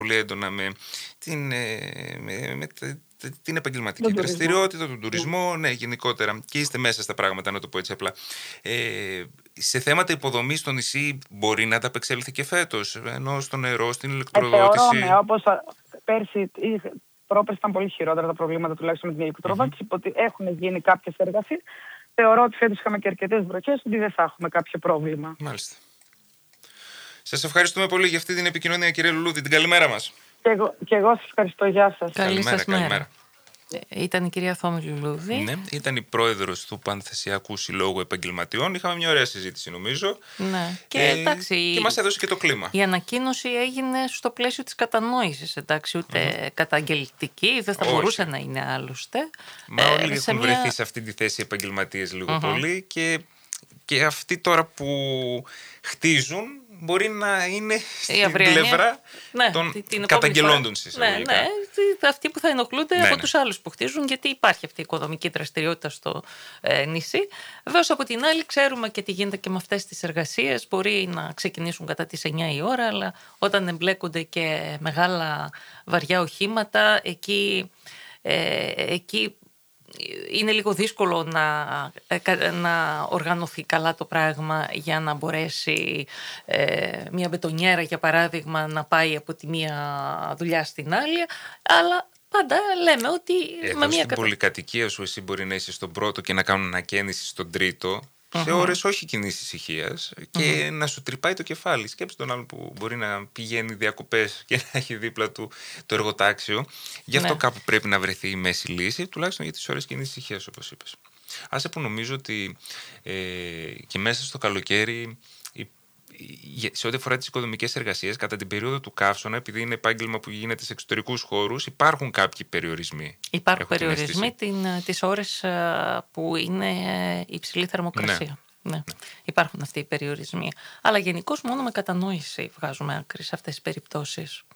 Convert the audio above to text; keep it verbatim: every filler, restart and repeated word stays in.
πολύ έντονα με την, ε, με, με, την επαγγελματική Τον δραστηριότητα, τον τουρισμό. τουρισμό, ναι, γενικότερα. Και είστε μέσα στα πράγματα, να το πω έτσι απλά. Ε, σε θέματα υποδομής στο νησί μπορεί να ανταπεξέλθει και φέτος, ενώ στο νερό, στην Ε, θεωρώ, ηλεκτροδότηση. ναι, όπως α, πέρσι, ή πρόπερσι ήταν πολύ χειρότερα τα προβλήματα, τουλάχιστον με την ηλεκτροδότηση, mm-hmm. ότι έχουν γίνει κάποιες εργασίες. Θεωρώ ότι φέτος είχαμε και αρκετές βροχές, ότι δεν θα έχουμε κάποιο πρόβλημα. Μάλιστα. Σας ευχαριστούμε πολύ για αυτή την επικοινωνία, κύριε Λουλούδη. Την καλημέρα μας. Και εγώ, και εγώ σας ευχαριστώ. Γεια σας. Καλή Καλημέρα, σας μέρα. καλημέρα. Ήταν η κυρία Θόμη Λουλούδη. Ναι, ήταν η πρόεδρος του Πανθεσσιακού Συλλόγου Επαγγελματιών. Είχαμε μια ωραία συζήτηση, νομίζω. Ναι. Και, ε, εντάξει, και μας έδωσε και το κλίμα. Η ανακοίνωση έγινε στο πλαίσιο της κατανόησης, εντάξει, ούτε mm-hmm. καταγγελτική, δεν θα Όχι. μπορούσε να είναι άλλωστε. Μα ε, όλοι έχουν μια... βρεθεί σε αυτή τη θέση επαγγελματίες λίγο mm-hmm. πολύ και, και αυτοί τώρα που χτίζουν μπορεί να είναι στην αυριανή... πλευρά ναι, των την καταγγελόντων συσταγωγικά. Ναι, ναι, αυτοί που θα ενοχλούνται ναι, από ναι. τους άλλους που χτίζουν, γιατί υπάρχει αυτή η οικοδομική δραστηριότητα στο ε, νησί. Βεβαίως από την άλλη ξέρουμε και τι γίνεται και με αυτές τις εργασίες. Μπορεί να ξεκινήσουν κατά τις εννιά η ώρα, αλλά όταν εμπλέκονται και μεγάλα βαριά οχήματα, εκεί, ε, εκεί είναι λίγο δύσκολο να, να οργανωθεί καλά το πράγμα για να μπορέσει ε, μια μπετονιέρα, για παράδειγμα, να πάει από τη μία δουλειά στην άλλη, αλλά πάντα λέμε ότι Εδώ με μια στην κατα... πολυκατοικία σου εσύ μπορεί να είσαι στον πρώτο και να κάνουν ανακαίνιση στον τρίτο, uh-huh. σε ώρες όχι κοινής ησυχίας και uh-huh. να σου τρυπάει το κεφάλι. Σκέψου τον άλλο που μπορεί να πηγαίνει διακοπές και να έχει δίπλα του το εργοτάξιο. Γι' αυτό ναι. κάπου πρέπει να βρεθεί η μέση λύση, τουλάχιστον για τις ώρες κοινής ησυχίας, όπως είπες. Άσε που νομίζω ότι ε, και μέσα στο καλοκαίρι, σε ό,τι αφορά τις οικοδομικές εργασίες, κατά την περίοδο του καύσωνα, επειδή είναι επάγγελμα που γίνεται σε εξωτερικούς χώρους, υπάρχουν κάποιοι περιορισμοί. Υπάρχουν περιορισμοί την, τις ώρες που είναι υψηλή θερμοκρασία. Ναι. Ναι. Ναι. Υπάρχουν αυτοί οι περιορισμοί. Αλλά γενικώς μόνο με κατανόηση βγάζουμε άκρη σε αυτές τις περιπτώσεις.